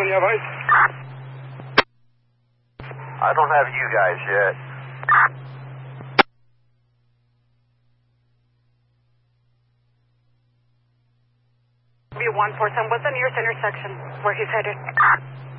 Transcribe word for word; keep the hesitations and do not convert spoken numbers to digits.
you have ice? I don't have you guys yet. one four seven, what's the nearest intersection where he's headed?